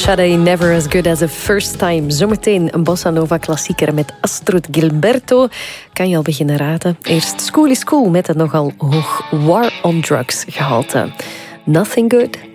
Sade, Never As Good As The First Time. Zometeen een bossa nova klassieker met Astrud Gilberto. Kan je al beginnen raden? Eerst School is Cool met het nogal hoog War on Drugs gehalte. Nothing Good